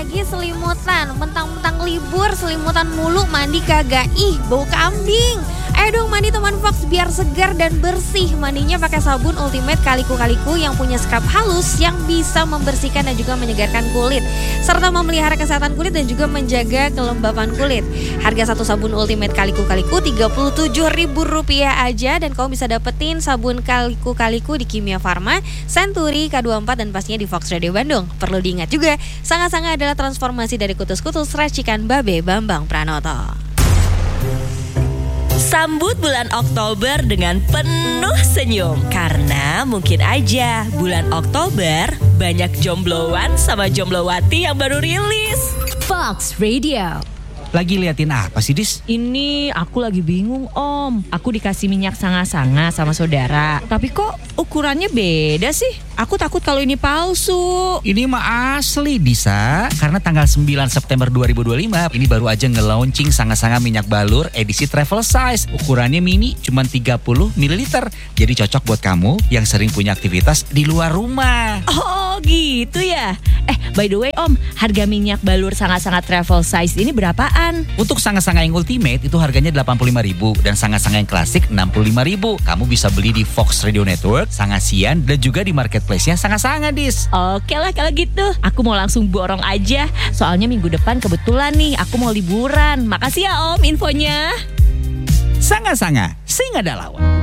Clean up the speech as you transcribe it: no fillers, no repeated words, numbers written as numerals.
lagi selimutan. Mentang-mentang libur, selimutan mulu, mandi kagak. Ih, bau kambing. Ayo dong mandi teman Fox biar segar dan bersih. Mandinya pakai sabun Ultimate Kaliku-Kaliku yang punya scrub halus yang bisa membersihkan dan juga menyegarkan kulit, serta memelihara kesehatan kulit dan juga menjaga kelembapan kulit. Harga satu sabun Ultimate Kaliku-Kaliku Rp37.000 aja, dan kamu bisa dapetin sabun Kaliku-Kaliku di Kimia Farma, Century, K24 dan pastinya di Fox Radio Bandung. Perlu diingat juga, Sanga-Sanga adalah transformasi dari kutus-kutus racikan Babe Bambang Pranoto. Sambut bulan Oktober dengan penuh senyum. Karena mungkin aja bulan Oktober banyak jombloan sama jomblowati yang baru rilis. Fox Radio. Lagi liatin apa sih, Dis? Ini aku lagi bingung, Om. Aku dikasih minyak sanga-sanga sama saudara, tapi kok ukurannya beda sih? Aku takut kalau ini palsu. Ini mah asli, Disa. Karena tanggal 9 September 2025 ini baru aja nge-launching Sanga-Sanga minyak balur edisi travel size. Ukurannya mini, cuma 30 ml. Jadi cocok buat kamu yang sering punya aktivitas di luar rumah. Oh gitu ya. By the way, Om, harga minyak balur Sanga-Sanga travel size ini berapaan? Untuk Sanga-Sanga yang ultimate itu harganya Rp85.000 dan Sanga-Sanga yang klasik Rp65.000. Kamu bisa beli di Fox Radio Network, Sangasian, dan juga di marketplace-nya Sanga-Sanga, Dis. Oke lah kalau gitu. Aku mau langsung borong aja. Soalnya minggu depan kebetulan nih aku mau liburan. Makasih ya Om infonya. Sanga-Sanga, sing ada lawan.